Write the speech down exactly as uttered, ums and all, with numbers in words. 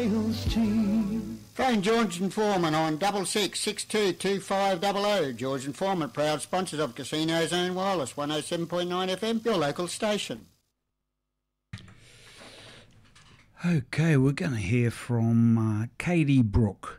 Phone George and Foreman on double six six two two five double oh. George and Foreman, proud sponsors of Casino Zone Wireless, one oh seven point nine F M, your local station. Okay, we're going to hear from uh, Katie Brooke.